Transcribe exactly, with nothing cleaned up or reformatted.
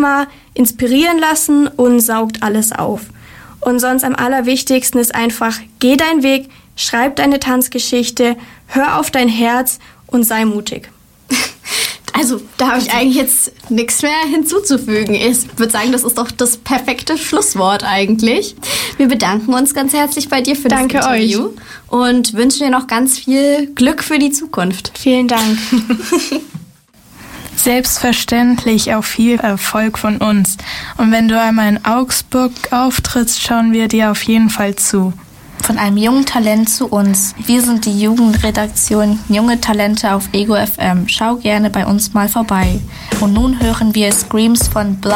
immer inspirieren lassen und saugt alles auf. Und sonst am allerwichtigsten ist einfach, geh deinen Weg, schreib deine Tanzgeschichte, hör auf dein Herz und sei mutig. Also, da habe ich eigentlich jetzt nichts mehr hinzuzufügen. Ich würde sagen, das ist doch das perfekte Schlusswort eigentlich. Wir bedanken uns ganz herzlich bei dir für das Danke Interview euch. Und wünschen dir noch ganz viel Glück für die Zukunft. Vielen Dank. Selbstverständlich auch viel Erfolg von uns. Und wenn du einmal in Augsburg auftrittst, schauen wir dir auf jeden Fall zu. Von einem jungen Talent zu uns. Wir sind die Jugendredaktion Junge Talente auf Ego F M. Schau gerne bei uns mal vorbei. Und nun hören wir Screams von Blood